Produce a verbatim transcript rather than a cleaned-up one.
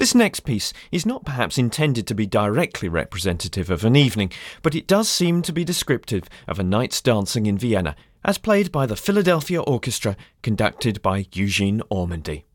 This next piece is not perhaps intended to be directly representative of an evening, but it does seem to be descriptive of a night's dancing in Vienna, as played by the Philadelphia Orchestra, conducted by Eugene Ormandy.